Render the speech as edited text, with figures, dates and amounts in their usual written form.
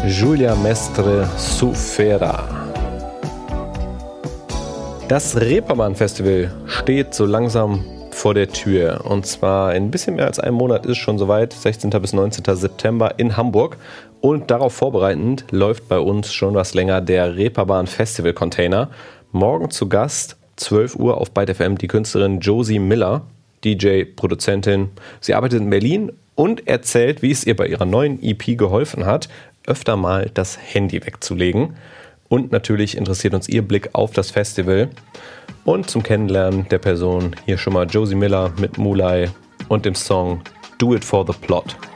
Julia Mestre Sufera. Das Reeperbahn-Festival steht so langsam vor der Tür. Und zwar in ein bisschen mehr als einem Monat ist es schon soweit, 16. bis 19. September in Hamburg. Und darauf vorbereitend läuft bei uns schon was länger der Reeperbahn-Festival-Container. Morgen zu Gast, 12 Uhr auf Byte FM, die Künstlerin Josie Miller, DJ, Produzentin. Sie arbeitet in Berlin und erzählt, wie es ihr bei ihrer neuen EP geholfen hat, öfter mal das Handy wegzulegen. Und natürlich interessiert uns ihr Blick auf das Festival. Und zum Kennenlernen der Person hier schon mal Josie Miller mit Mulai und dem Song Do It For The Plot.